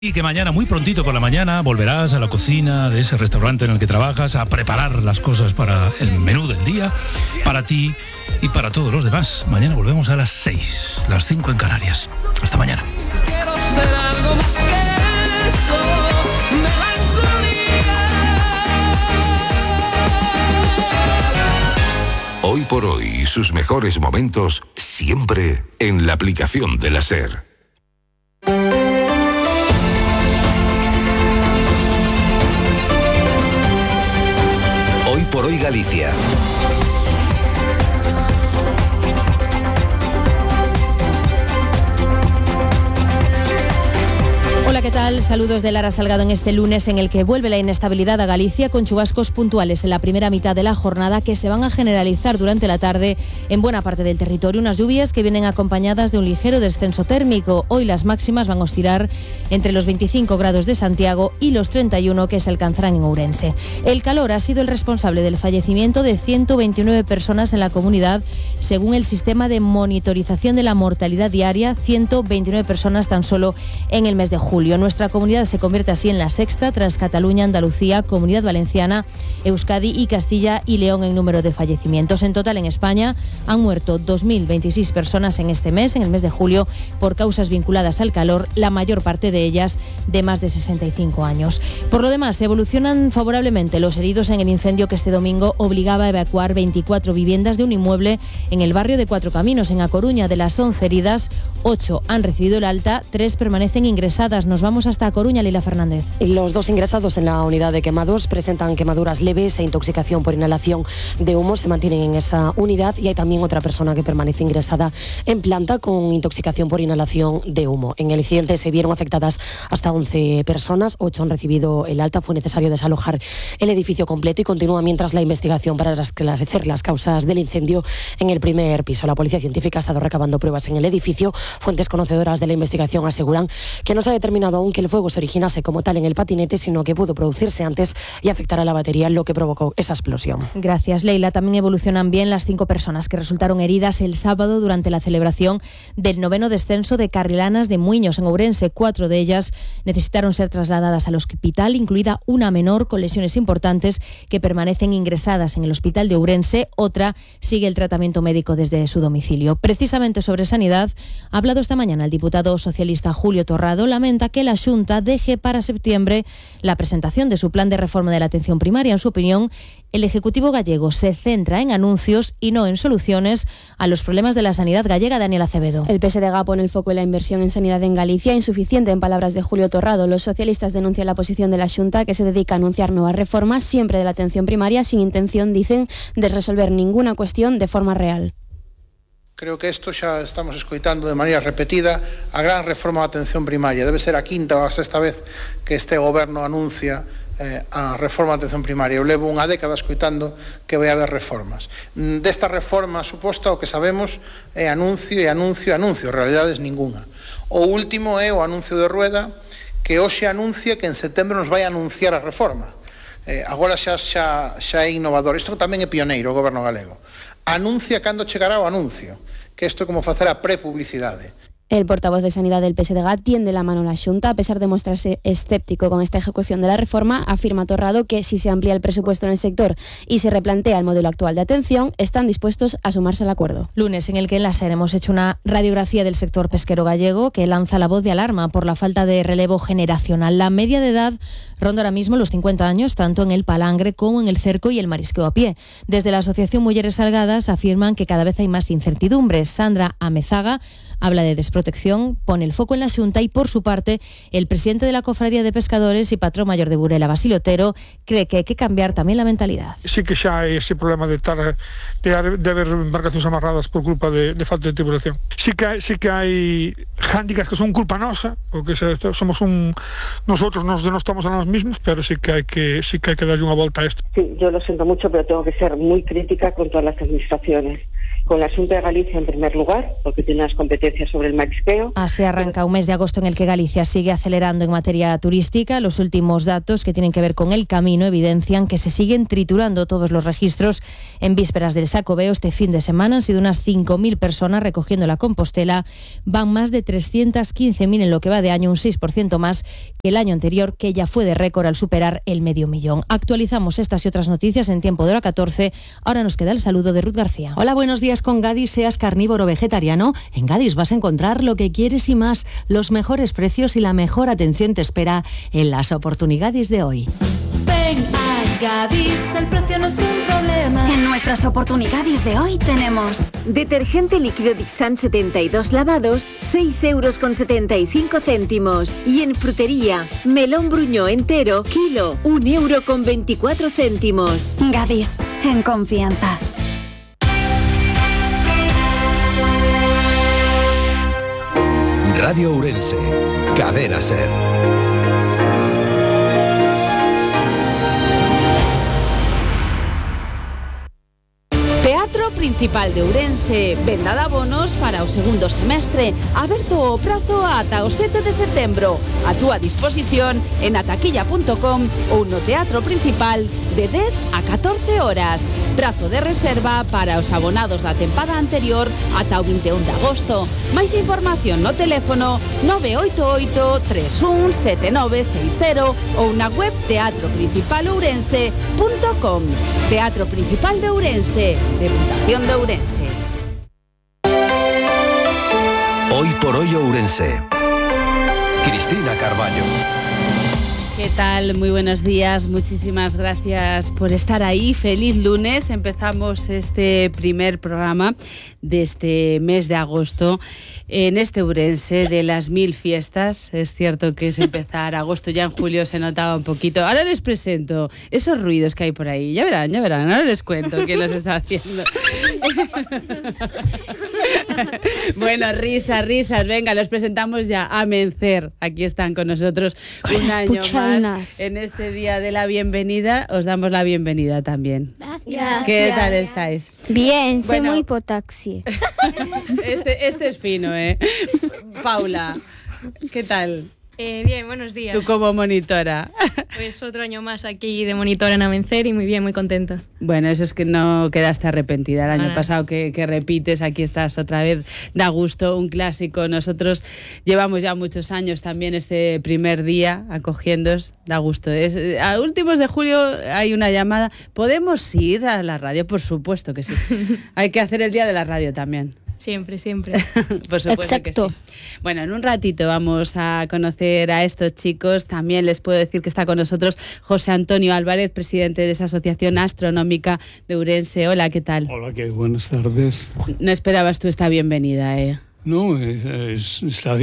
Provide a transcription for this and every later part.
Y que mañana, muy prontito por la mañana, volverás a la cocina de ese restaurante en el que trabajas a preparar las cosas para el menú del día, para ti y para todos los demás. Mañana volvemos a las 6, las 5 en Canarias. Hasta mañana. Quiero ser algo más que eso, melancolía. Hoy por hoy, sus mejores momentos siempre en la aplicación de la SER. Hoy por hoy Galicia. Hola, ¿qué tal? Saludos de Lara Salgado en este lunes en el que vuelve la inestabilidad a Galicia con chubascos puntuales en la primera mitad de la jornada que se van a generalizar durante la tarde en buena parte del territorio. Unas lluvias que vienen acompañadas de un ligero descenso térmico. Hoy las máximas van a oscilar entre los 25 grados de Santiago y los 31 que se alcanzarán en Ourense. El calor ha sido el responsable del fallecimiento de 129 personas en la comunidad, según el sistema de monitorización de la mortalidad diaria, 129 personas tan solo en el mes de julio. Nuestra comunidad se convierte así en la sexta tras Cataluña, Andalucía, Comunidad Valenciana, Euskadi y Castilla y León en número de fallecimientos. En total en España han muerto 2.026 personas en este mes, en el mes de julio, por causas vinculadas al calor, la mayor parte de ellas de más de 65 años. Por lo demás, evolucionan favorablemente los heridos en el incendio que este domingo obligaba a evacuar 24 viviendas de un inmueble en el barrio de Cuatro Caminos, en A Coruña. De las 11 heridas, 8 han recibido el alta, 3 permanecen ingresadas. Nos vamos hasta A Coruña, Leila Fernández. Los 2 ingresados en la unidad de quemados presentan quemaduras leves e intoxicación por inhalación de humo. Se mantienen en esa unidad y hay también otra persona que permanece ingresada en planta con intoxicación por inhalación de humo. En el incidente se vieron afectadas hasta 11 personas, 8 han recibido el alta. Fue necesario desalojar el edificio completo y continúa mientras la investigación para esclarecer las causas del incendio en el primer piso. La policía científica ha estado recabando pruebas en el edificio. Fuentes conocedoras de la investigación aseguran que no se ha determinado aún que el fuego se originase como tal en el patinete, sino que pudo producirse antes y afectar a la batería, lo que provocó esa explosión. Gracias, Leila. También evolucionan bien las 5 personas que resultaron heridas el sábado durante la celebración del 9º descenso de Carrilanas de Muiños en Ourense. 4 de ellas necesitaron ser trasladadas al hospital, incluida una menor con lesiones importantes que permanecen ingresadas en el hospital de Ourense. Otra sigue el tratamiento médico desde su domicilio. Precisamente sobre sanidad ha hablado esta mañana el diputado socialista Julio Torrado. Lamenta que la Xunta deje para septiembre la presentación de su plan de reforma de la atención primaria. En su opinión, el Ejecutivo gallego se centra en anuncios y no en soluciones a los problemas de la sanidad gallega. Daniel Acevedo. El PSDG pone el foco en la inversión en sanidad en Galicia, insuficiente en palabras de Julio Torrado. Los socialistas denuncian la posición de la Xunta, que se dedica a anunciar nuevas reformas, siempre de la atención primaria, sin intención, dicen, de resolver ninguna cuestión de forma real. Creo que isto xa estamos escoitando de maneira repetida. A gran reforma da atención primaria debe ser a quinta ou a sexta vez que este goberno anuncia a reforma da atención primaria. Eu levo unha década escoitando que vai haber reformas. Desta reforma suposta o que sabemos é anuncio e anuncio e anuncio, realidades ninguna. O último é o anuncio de Rueda, que hoxe anuncia que en setembro nos vai anunciar a reforma. Agora xa é innovador. Isto tamén é pioneiro o goberno galego. Anuncia cando chegará o anuncio, que isto é como facer a prepublicidade. El portavoz de Sanidad del PSDG tiende la mano a la Xunta. A pesar de mostrarse escéptico con esta ejecución de la reforma, afirma Torrado que si se amplía el presupuesto en el sector y se replantea el modelo actual de atención, están dispuestos a sumarse al acuerdo. Lunes en el que en la SER hemos hecho una radiografía del sector pesquero gallego que lanza la voz de alarma por la falta de relevo generacional. La media de edad ronda ahora mismo los 50 años, tanto en el palangre como en el cerco y el marisqueo a pie. Desde la Asociación Mujeres Salgadas afirman que cada vez hay más incertidumbres. Sandra Amezaga habla de desprotección, pone el foco en la Xunta y, por su parte, el presidente de la Cofradía de Pescadores y patrón mayor de Burela, Basilio Otero, cree que hay que cambiar también la mentalidad. Sí que xa hai ese problema de haber embarcacións amarradas por culpa de falta de tripulación. Sí que hai hándicaps que son culpa nosa, porque somos nosotros nos denostamos a nos mismos, pero sí que hay que darle una vuelta a esto. Sí, yo lo siento mucho, pero tengo que ser muy crítica con todas las administraciones. con la Xunta de Galicia en primer lugar, porque tiene las competencias sobre el marisqueo. Así arranca un mes de agosto en el que Galicia sigue acelerando en materia turística. Los últimos datos que tienen que ver con el camino evidencian que se siguen triturando todos los registros. En vísperas del Xacobeo, este fin de semana han sido unas 5.000 personas recogiendo la Compostela. Van más de 315.000 en lo que va de año, un 6% más que el año anterior, que ya fue de récord al superar el 500.000. Actualizamos estas y otras noticias en tiempo de hora 14. Ahora nos queda el saludo de Ruth García. Hola, buenos días. Con Gadis, seas carnívoro o vegetariano, en Gadis vas a encontrar lo que quieres y más. Los mejores precios y la mejor atención te espera en las oportunidades de hoy. Ven a Gadis, el precio no es un problema. En nuestras oportunidades de hoy tenemos detergente líquido Dixan 72 lavados, 6,75 €. Y en frutería, melón bruñó entero, kilo, 1,24 €. Gadis, en confianza. Radio Ourense, Cadena SER. Teatro Principal de Ourense, venda de abonos para o segundo semestre, aberto o prazo ata o 7 de setembro. A túa disposición en ataquilla.com ou no Teatro Principal de 10 a 14 horas. Prazo de reserva para os abonados da tempada anterior ata o 21 de agosto. Máis información no teléfono 988 31 7960 ou na web teatroprincipalourense.com. Teatro Principal de Ourense, Deputación de Ourense. Hoy por hoy Ourense. Cristina Carballo. ¿Qué tal? Muy buenos días, muchísimas gracias por estar ahí. Feliz lunes, empezamos este primer programa de este mes de agosto en este Ourense de las 1000 fiestas. Es cierto que es empezar agosto, ya en julio se notaba un poquito. Ahora les presento esos ruidos que hay por ahí, ya verán, ahora les cuento quién los está haciendo. Bueno, risas, venga, los presentamos ya. Amencer, aquí están con nosotros un año más. En este día de la bienvenida, os damos la bienvenida también. Gracias. ¿Qué tal estáis? Bien, soy muy hipotaxi. Este es fino, ¿eh? Paula, ¿qué tal? Bien, buenos días. Tú como monitora. Pues otro año más aquí de monitora en Amencer y muy bien, muy contenta. Bueno, eso es que no quedaste arrepentida. El año pasado que repites, aquí estás otra vez. Da gusto, un clásico. Nosotros llevamos ya muchos años también este primer día acogiéndoos. Da gusto. A últimos de julio hay una llamada. ¿Podemos ir a la radio? Por supuesto que sí. Hay que hacer el día de la radio también. Siempre. Por supuesto. Exacto. Que sí. Bueno, en un ratito vamos a conocer a estos chicos. También les puedo decir que está con nosotros José Antonio Álvarez, presidente de esa Asociación Astronómica de Ourense. Hola, ¿qué tal? Hola, qué buenas tardes. No esperabas tú esta bienvenida, ¿eh? No, está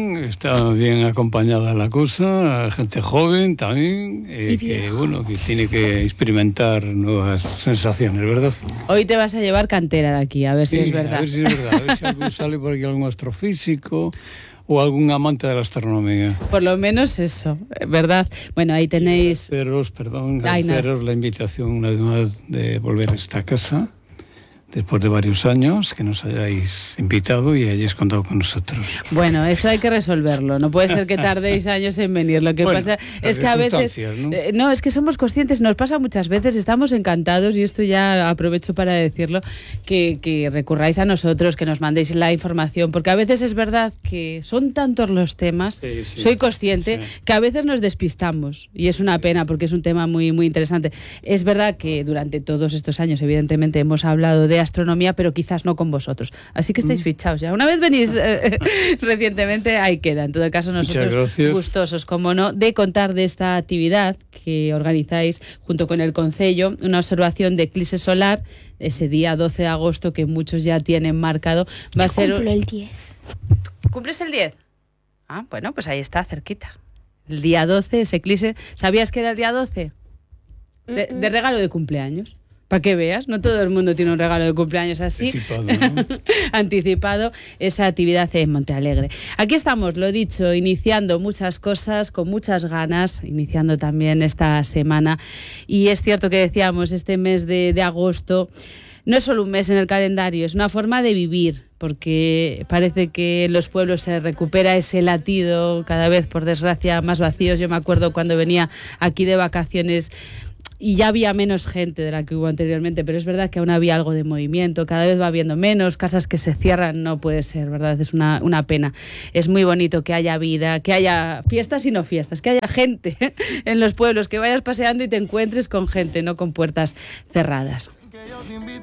bien acompañada la cosa, gente joven también, que tiene que experimentar nuevas sensaciones, ¿verdad? Hoy te vas a llevar cantera de aquí, a ver si es verdad. A ver si es verdad, a ver si algún sale por aquí algún astrofísico o algún amante de la astronomía. Por lo menos eso, ¿verdad? Bueno, ahí tenéis... Agradeceros la invitación además de volver a esta casa. Después de varios años que nos hayáis invitado y hayáis contado con nosotros. Bueno, eso hay que resolverlo. No puede ser que tardéis años en venir. Lo que pasa es que a veces... ¿no? Es que somos conscientes, nos pasa muchas veces, estamos encantados, y esto ya aprovecho para decirlo, que recurráis a nosotros, que nos mandéis la información, porque a veces es verdad que son tantos los temas, soy consciente, que a veces nos despistamos, y es una pena porque es un tema muy, muy interesante. Es verdad que durante todos estos años, evidentemente, hemos hablado de astronomía, pero quizás no con vosotros. Así que estáis fichados ya. Una vez venís recientemente, ahí queda. En todo caso, nosotros gustosos, como no, de contar de esta actividad que organizáis junto con el Concello, una observación de eclipse solar, ese día 12 de agosto que muchos ya tienen marcado. Va a ser... Cumplo el 10. ¿Cumples el 10? Ah, bueno, pues ahí está, cerquita. El día 12, ese eclipse. ¿Sabías que era el día 12? De regalo de cumpleaños. Para que veas, no todo el mundo tiene un regalo de cumpleaños así. Anticipado, ¿no? Anticipado, esa actividad en Montealegre. Aquí estamos, lo dicho, iniciando muchas cosas, con muchas ganas, iniciando también esta semana. Y es cierto que decíamos, este mes de agosto no es solo un mes en el calendario, es una forma de vivir, porque parece que en los pueblos se recupera ese latido cada vez, por desgracia, más vacíos. Yo me acuerdo cuando venía aquí de vacaciones y ya había menos gente de la que hubo anteriormente, pero es verdad que aún había algo de movimiento, cada vez va habiendo menos, casas que se cierran, no puede ser, ¿verdad? Es una pena. Es muy bonito que haya vida, que haya fiestas y no fiestas, que haya gente en los pueblos, que vayas paseando y te encuentres con gente, no con puertas cerradas.